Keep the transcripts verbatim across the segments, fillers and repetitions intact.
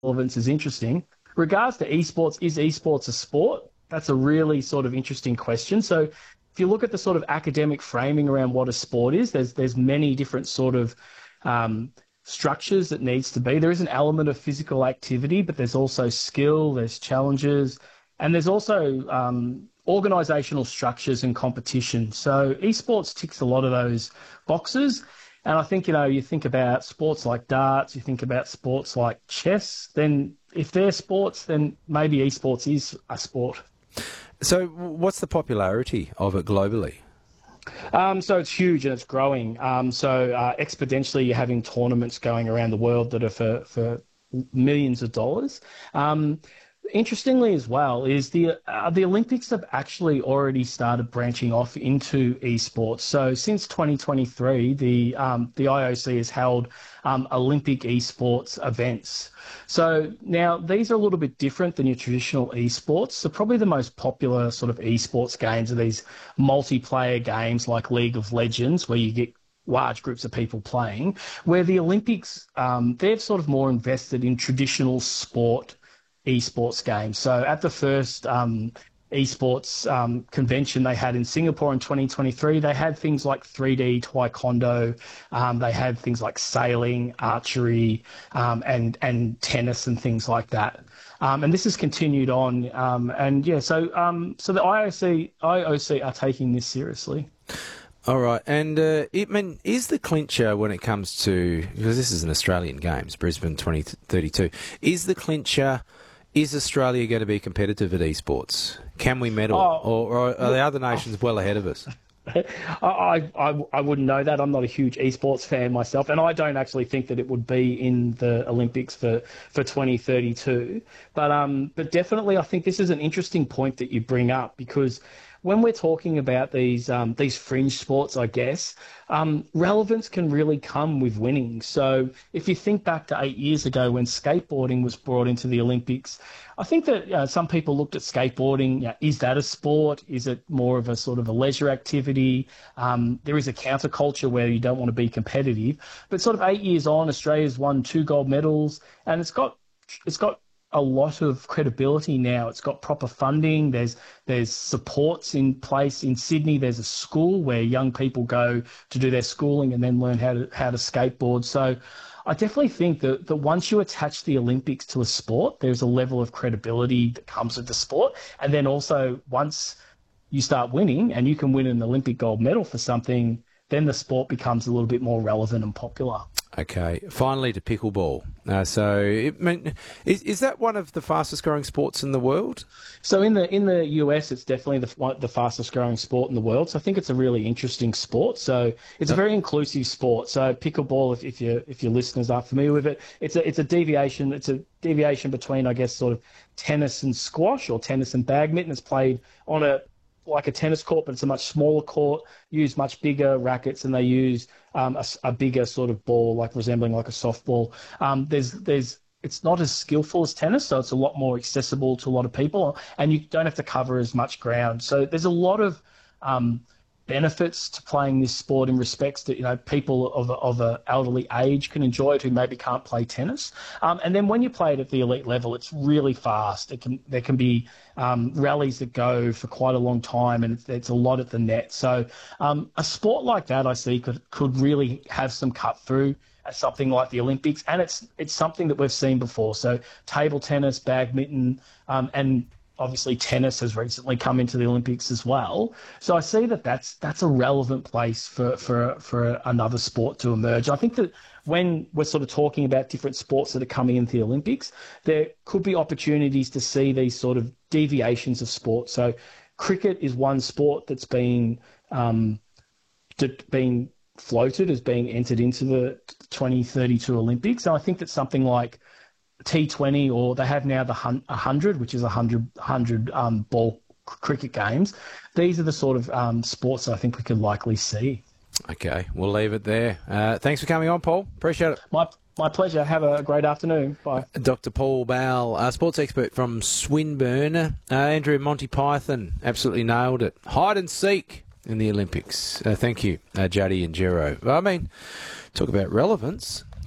relevance is interesting. Regards to esports, is esports a sport? That's a really sort of interesting question. So if you look at the sort of academic framing around what a sport is, there's there's many different sort of um, structures that needs to be. There is an element of physical activity, but there's also skill, there's challenges, and there's also um, organizational structures and competition. So esports ticks a lot of those boxes. And I think, you know, you think about sports like darts, you think about sports like chess, then if they're sports, then maybe esports is a sport. So what's the popularity of it globally? Um, so it's huge and it's growing. Um, so uh, exponentially, you're having tournaments going around the world that are for, for millions of dollars. Um, Interestingly as well is the uh, the Olympics have actually already started branching off into esports. So since twenty twenty-three, the um, the I O C has held um, Olympic esports events. So now these are a little bit different than your traditional esports. So probably the most popular sort of esports games are these multiplayer games like League of Legends, where you get large groups of people playing, where the Olympics, um, they've sort of more invested in traditional sport esports games. So at the first um, esports um, convention they had in Singapore in twenty twenty-three, they had things like three D taekwondo, um, they had things like sailing, archery, um, and and tennis and things like that. Um, and this has continued on. Um, and yeah, so um, so the I O C I O C are taking this seriously. All right, and uh, it, I mean, is the clincher when it comes to, because this is an Australian Games, Brisbane twenty thirty-two, is the clincher, is Australia going to be competitive at esports? Can we medal, oh, or, or are the other nations well ahead of us? I, I I wouldn't know that. I'm not a huge esports fan myself, and I don't actually think that it would be in the Olympics for, for twenty thirty-two. But um, but definitely, I think this is an interesting point that you bring up, because when we're talking about these um, these fringe sports, I guess, um, relevance can really come with winning. So if you think back to eight years ago when skateboarding was brought into the Olympics, I think that uh, some people looked at skateboarding, you know, is that a sport? Is it more of a sort of a leisure activity? Um, there is a counterculture where you don't want to be competitive. But sort of eight years on, Australia's won two gold medals, and it's got it's got a lot of credibility now. It's got proper funding. There's there's supports in place in Sydney. There's a school where young people go to do their schooling and then learn how to how to skateboard. So I definitely think that, that once you attach the Olympics to a sport, there's a level of credibility that comes with the sport. And then also once you start winning and you can win an Olympic gold medal for something, then the sport becomes a little bit more relevant and popular. Okay, finally to pickleball. Uh, so, it, I mean, is, is that one of the fastest growing sports in the world? So in the in the U S, it's definitely the the fastest growing sport in the world. So I think it's a really interesting sport. So it's a very inclusive sport. So pickleball, if, if you if your listeners are familiar with it, it's a it's a deviation. It's a deviation between, I guess, sort of tennis and squash, or tennis and badminton. It's played on a like a tennis court, but it's a much smaller court, use much bigger rackets, and they use um, a, a bigger sort of ball, like resembling like a softball. Um, there's, there's, it's not as skillful as tennis, so it's a lot more accessible to a lot of people, and you don't have to cover as much ground. So there's a lot of um, benefits to playing this sport in respects that, you know, people of of an elderly age can enjoy it who maybe can't play tennis. Um, and then when you play it at the elite level, it's really fast. It can there can be um, rallies that go for quite a long time, and it's, it's a lot at the net. So um, a sport like that, I see, could could really have some cut through at something like the Olympics, and it's it's something that we've seen before. So table tennis, badminton, um, and obviously tennis has recently come into the Olympics as well. So I see that that's that's a relevant place for for for another sport to emerge. I think that when we're sort of talking about different sports that are coming into the Olympics, there could be opportunities to see these sort of deviations of sport. So cricket is one sport that's being um, being floated as being entered into the twenty thirty-two Olympics. And I think that something like T twenty, or they have now the one hundred, which is a one hundred, one hundred um, ball cricket games. These are the sort of um, sports that I think we could likely see. Okay, we'll leave it there. Uh, thanks for coming on, Paul. Appreciate it. My my pleasure. Have a great afternoon. Bye. Doctor Paul Bowell, uh, sports expert from Swinburne. Uh, Andrew, Monty Python, absolutely nailed it. Hide and seek in the Olympics. Uh, thank you, uh, Juddy and Jero. I mean, talk about relevance.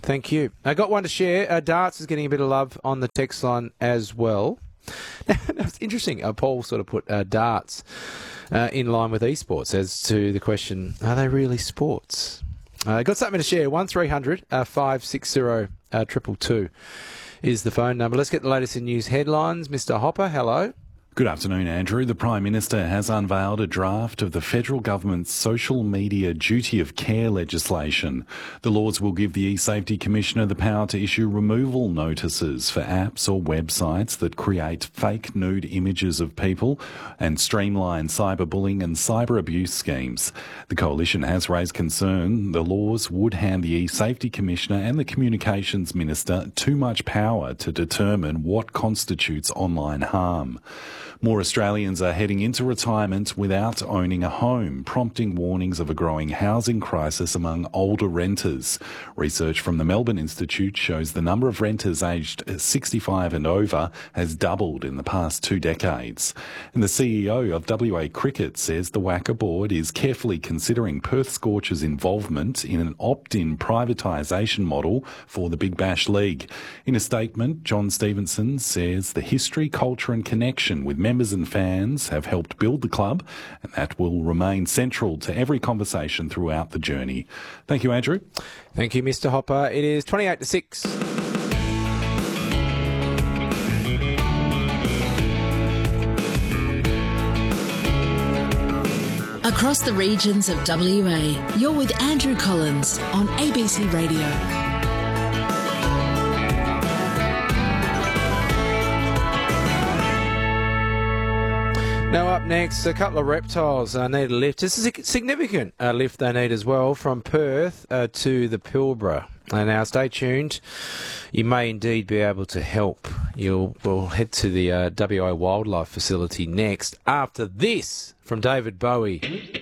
Thank you. I got one to share. Uh, darts is getting a bit of love on the text line as well. It's interesting. Uh, Paul sort of put uh, darts uh, in line with esports as to the question, are they really sports? I uh, got something to share. one three hundred five six zero two two two is the phone number. Let's get the latest in news headlines. Mister Hopper, hello. Good afternoon, Andrew. The Prime Minister has unveiled a draft of the federal government's social media duty of care legislation. The laws will give the eSafety Commissioner the power to issue removal notices for apps or websites that create fake nude images of people and streamline cyberbullying and cyber abuse schemes. The Coalition has raised concern the laws would hand the eSafety Commissioner and the Communications Minister too much power to determine what constitutes online harm. More Australians are heading into retirement without owning a home, prompting warnings of a growing housing crisis among older renters. Research from the Melbourne Institute shows the number of renters aged sixty-five and over has doubled in the past two decades. And the C E O of W A Cricket says the W A C A board is carefully considering Perth Scorchers' involvement in an opt-in privatisation model for the Big Bash League. In a statement, John Stevenson says the history, culture and connection with members and fans have helped build the club, and that will remain central to every conversation throughout the journey. Thank you, Andrew. Thank you, Mister Hopper. It is twenty-eight to six. Across the regions of W A, you're with Andrew Collins on A B C Radio. Now up next, a couple of reptiles uh, need a lift. This is a significant uh, lift they need as well, from Perth uh, to the Pilbara. Uh, now stay tuned. You may indeed be able to help. You'll we'll head to the uh, W A Wildlife Facility next after this from David Bowie.